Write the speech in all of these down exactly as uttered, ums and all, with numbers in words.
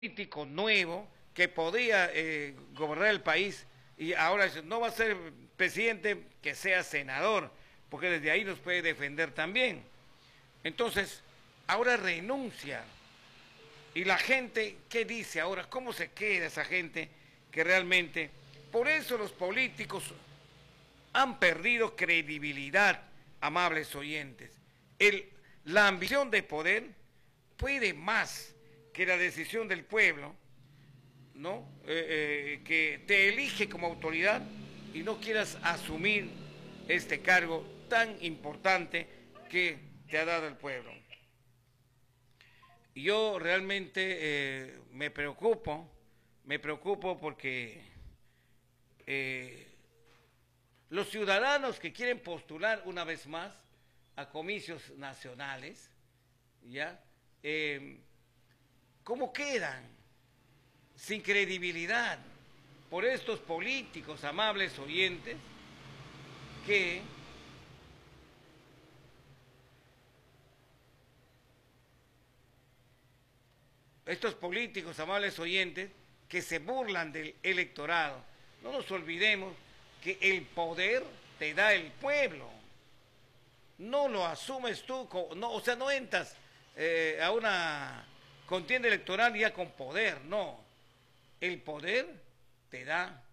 político nuevo que podía eh, gobernar el país y ahora no va a ser presidente, que sea senador, porque desde ahí nos puede defender también. Entonces, ahora renuncia. Y la gente, ¿qué dice ahora? ¿Cómo se queda esa gente que realmente... Por eso los políticos han perdido credibilidad, amables oyentes. El, la ambición de poder puede más que la decisión del pueblo, ¿no? Eh, eh, que te elige como autoridad y no quieras asumir este cargo tan importante que te ha dado el pueblo. Yo realmente eh, me preocupo, me preocupo porque eh, los ciudadanos que quieren postular una vez más a comicios nacionales, ¿ya? Eh, ¿Cómo quedan? Sin credibilidad por estos políticos, amables oyentes, que estos políticos, amables oyentes, que se burlan del electorado. No nos olvidemos que el poder te da el pueblo. No lo asumes tú, no, o sea, no entras eh, a una contienda electoral ya con poder, no. El poder te da,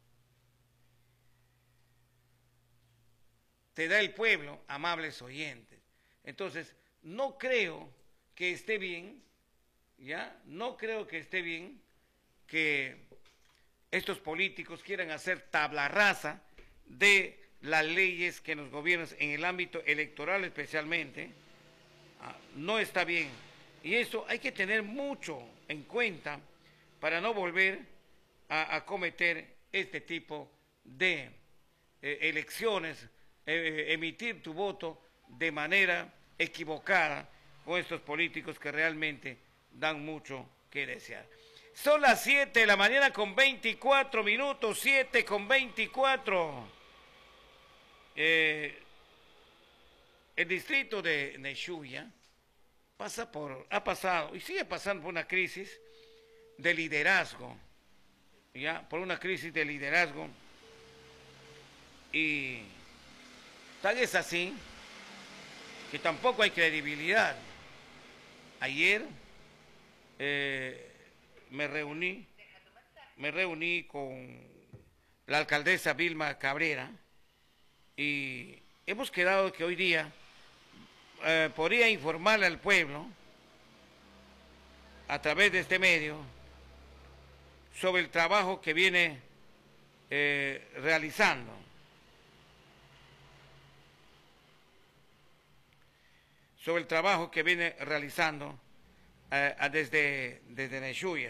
te da el pueblo, amables oyentes. Entonces, no creo que esté bien, ya, no creo que esté bien que estos políticos quieran hacer tabla rasa de las leyes que nos gobiernan en el ámbito electoral especialmente. Ah, no está bien. Y eso hay que tener mucho en cuenta para no volver a, a cometer este tipo de eh, elecciones, eh, emitir tu voto de manera equivocada con estos políticos que realmente dan mucho que desear. Son las siete de la mañana con veinticuatro minutos, siete con veinticuatro. Eh, el distrito de Nechúa pasa por, ha pasado y sigue pasando por una crisis de liderazgo, ya, por una crisis de liderazgo, y tal es así que tampoco hay credibilidad. Ayer eh, me reuní, me reuní con la alcaldesa Vilma Cabrera y hemos quedado que hoy día eh, podría informarle al pueblo a través de este medio sobre el trabajo que viene eh, realizando. Sobre el trabajo que viene realizando eh, desde, desde Nechúa.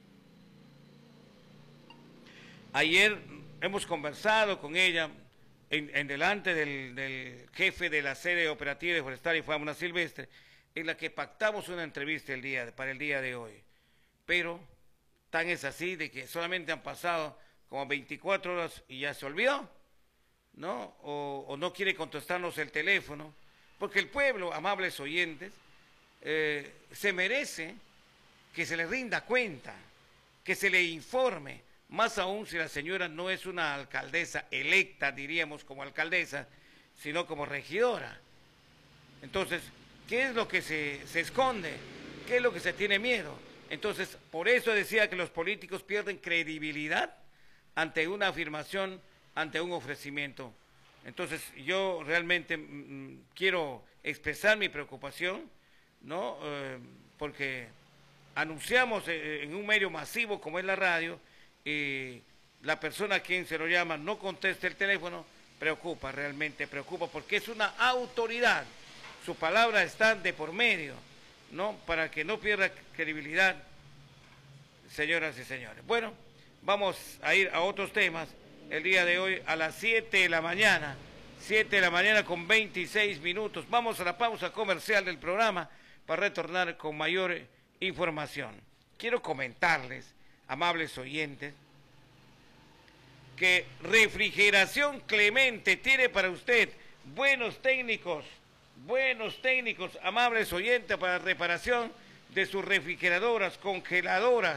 Ayer hemos conversado con ella en, en delante del, del jefe de la sede operativa de Forestal y Fauna Silvestre, en la que pactamos una entrevista el día, para el día de hoy. Pero tan es así de que solamente han pasado como veinticuatro horas y ya se olvidó, ¿no? O, o no quiere contestarnos el teléfono, porque el pueblo, amables oyentes, eh, se merece que se le rinda cuenta, que se le informe, más aún si la señora no es una alcaldesa electa, diríamos, como alcaldesa, sino como regidora. Entonces, ¿qué es lo que se, se esconde? ¿Qué es lo que se tiene miedo? Entonces, por eso decía que los políticos pierden credibilidad ante una afirmación, ante un ofrecimiento. Entonces, yo realmente mmm, quiero expresar mi preocupación, ¿no? Eh, porque anunciamos eh, en un medio masivo como es la radio, y la persona a quien se lo llama no contesta el teléfono, preocupa, realmente preocupa, porque es una autoridad, su palabra está de por medio, ¿no? Para que no pierda credibilidad, señoras y señores. Bueno, vamos a ir a otros temas el día de hoy a las siete de la mañana, siete de la mañana con veintiséis minutos. Vamos a la pausa comercial del programa para retornar con mayor información. Quiero comentarles, amables oyentes, que Refrigeración Clemente tiene para usted buenos técnicos, buenos técnicos, amables oyentes, para reparación de sus refrigeradoras, congeladoras,